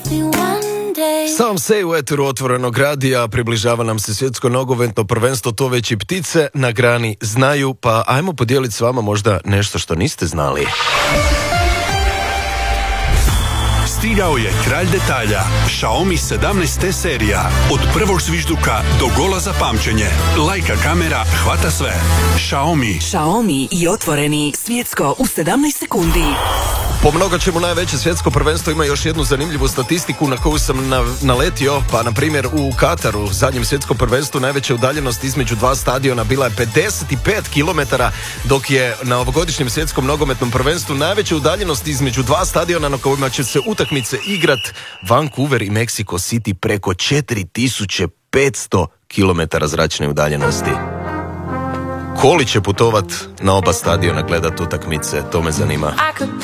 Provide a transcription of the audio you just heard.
Sam se u eteru Otvorenog radija, približava nam se svjetsko nogometno prvenstvo, to već i ptice na grani znaju, pa ajmo podijeliti s vama možda nešto što niste znali. Stigao je kralj detalja, Xiaomi 17T serija. Od prvog zvižduka do gola za pamćenje. Leica kamera hvata sve. Xiaomi i otvoreni, svjetsko u 17 sekundi. Po mnogo čemu najveće svjetsko prvenstvo ima još jednu zanimljivu statistiku na koju sam naletio, pa na primjer u Kataru, zadnjem svjetskom prvenstvu, najveća udaljenost između dva stadiona bila je 55 km, dok je na ovogodišnjem svjetskom nogometnom prvenstvu najveća udaljenost između dva stadiona na kojima će se utakmice igrat Vancouver i Mexico City preko 4500 km zračne udaljenosti. Koli će putovat na oba stadiona gledat utakmice, to me zanima.